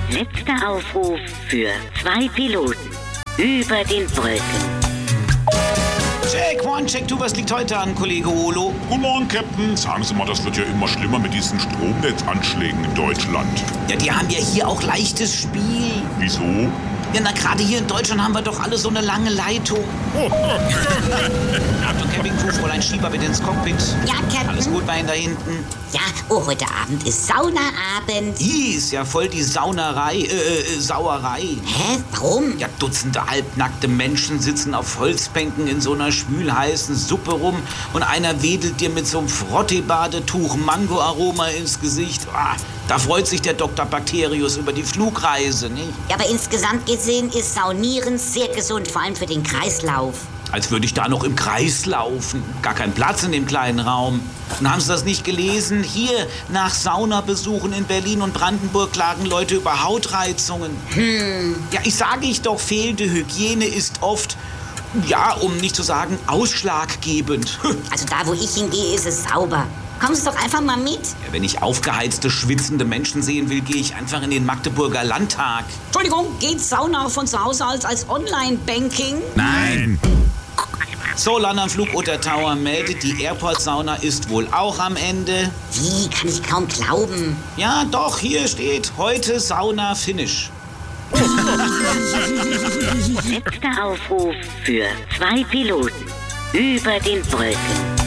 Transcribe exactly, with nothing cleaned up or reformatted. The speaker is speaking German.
Letzter Aufruf für zwei Piloten über den Brücken. Check, one, check two, was liegt heute an, Kollege Olo? Guten Morgen, Captain. Sagen Sie mal, das wird ja immer schlimmer mit diesen Stromnetzanschlägen in Deutschland. Ja, die haben ja hier auch leichtes Spiel. Wieso? Ja, na, gerade hier in Deutschland haben wir doch alle so eine lange Leitung. Achtung, Campingcrew, Fräulein Schieber, bitte ins Cockpit. Ja, Captain. Alles gut bei Ihnen da hinten? Ja, oh, heute Abend ist Saunaabend. Die ist ja voll die Saunerei, äh, äh, Sauerei. Hä, warum? Ja, Dutzende halbnackte Menschen sitzen auf Holzbänken in so einer schwülheißen Suppe rum und einer wedelt dir mit so einem Frottee-Badetuch Mango-Aroma ins Gesicht. Ah, da freut sich der Doktor Bakterius über die Flugreise, nicht? Ja, aber insgesamt gesehen ist Saunieren sehr gesund, vor allem für den Kreislauf. Als würde ich da noch im Kreis laufen. Gar kein Platz in dem kleinen Raum. Und haben Sie das nicht gelesen? Hier, nach Saunabesuchen in Berlin und Brandenburg klagen Leute über Hautreizungen. Hm. Ja, ich sage ich doch, fehlende Hygiene ist oft, ja, um nicht zu sagen, ausschlaggebend. Also da, wo ich hingehe, ist es sauber. Kommen Sie doch einfach mal mit. Ja, wenn ich aufgeheizte, schwitzende Menschen sehen will, gehe ich einfach in den Magdeburger Landtag. Entschuldigung, geht Sauna auch von zu Hause als, als Online-Banking? Nein. So, London Flugunter Tower meldet, die Airport-Sauna ist wohl auch am Ende. Wie, kann ich kaum glauben. Ja, doch, hier steht, heute Sauna-Finish. Letzter Aufruf für zwei Piloten über den Brücken.